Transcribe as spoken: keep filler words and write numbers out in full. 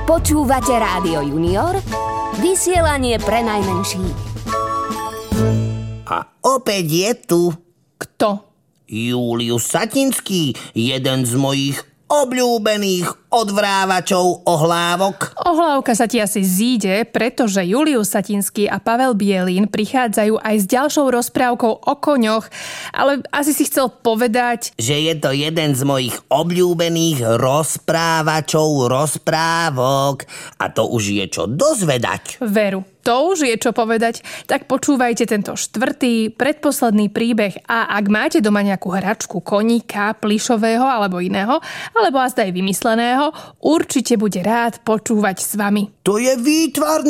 Počúvate Rádio Junior, vysielanie pre najmenších. A opäť je tu. Kto? Julius Satinský, jeden z mojich obľúbených odvrávačov ohlávok. Ohlávka sa ti asi zíde, pretože Julius Satinský a Pavel Bielín prichádzajú aj s ďalšou rozprávkou o koňoch, ale asi si chcel povedať, že je to jeden z mojich obľúbených rozprávačov rozprávok. A to už je čo dozvedať. Veru, to už je čo povedať. Tak počúvajte tento štvrtý, predposledný príbeh a ak máte doma nejakú hračku koníka, plyšového alebo iného, alebo azda aj vymysleného, určite bude rád počúvať s vami. To je výtvarné.